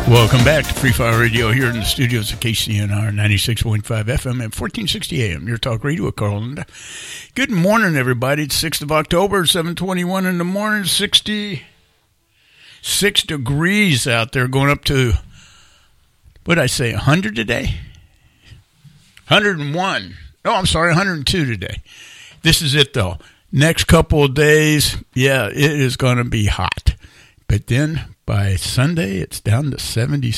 Welcome back to Free Fire Radio here in the studios of KCNR 96.5 FM at 1460 AM. Your talk radio with Carl Linda. Good morning, everybody. It's 6th of October, 7:21 in the morning, 66 degrees out there, going up to, what did I say, 100 today? 101. Oh, I'm sorry, 102 today. This is it, though. Next couple of days, yeah, it is going to be hot. But then by Sunday, it's down to 76.